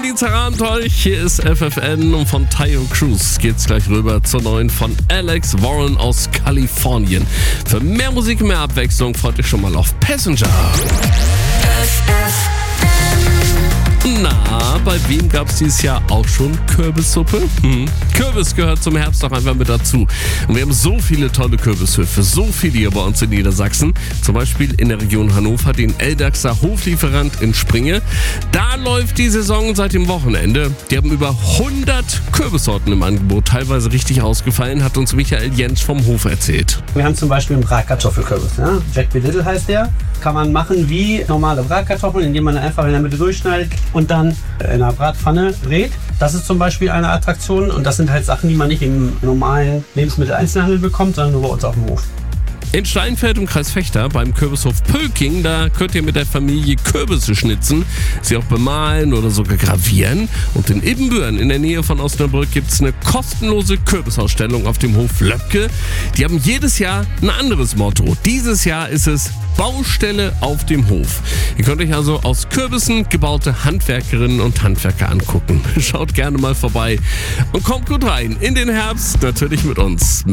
Dienstagabend euch. Hier ist FFN und von Tayo Cruz geht's gleich rüber zur neuen von Alex Warren aus Kalifornien. Für mehr Musik, mehr Abwechslung freut euch schon mal auf Passenger. Na, bei wem gab's dieses Jahr auch schon Kürbissuppe? Kürbis gehört zum Herbst doch einfach mit dazu. Und wir haben so viele tolle Kürbishöfe, so viele hier bei uns in Niedersachsen. Zum Beispiel in der Region Hannover, den Eldachser Hoflieferant in Springe. Da läuft die Saison seit dem Wochenende. Die haben über 100 Kürbissorten im Angebot, teilweise richtig ausgefallen, hat uns Michael Jentsch vom Hof erzählt. Wir haben zum Beispiel einen Bratkartoffelkürbis. Ja? Jack B. Little heißt der. Kann man machen wie normale Bratkartoffeln, indem man einfach in der Mitte durchschneidet und dann in einer Bratpfanne rät. Das ist zum Beispiel eine Attraktion und das sind halt Sachen, die man nicht im normalen Lebensmitteleinzelhandel bekommt, sondern nur bei uns auf dem Hof. In Steinfeld im Kreis Vechta beim Kürbishof Pölking, da könnt ihr mit der Familie Kürbisse schnitzen, sie auch bemalen oder sogar gravieren. Und in Ibbenbüren in der Nähe von Osnabrück gibt es eine kostenlose Kürbisausstellung auf dem Hof Löbke. Die haben jedes Jahr ein anderes Motto. Dieses Jahr ist es Baustelle auf dem Hof. Ihr könnt euch also aus Kürbissen gebaute Handwerkerinnen und Handwerker angucken. Schaut gerne mal vorbei und kommt gut rein in den Herbst, natürlich mit uns.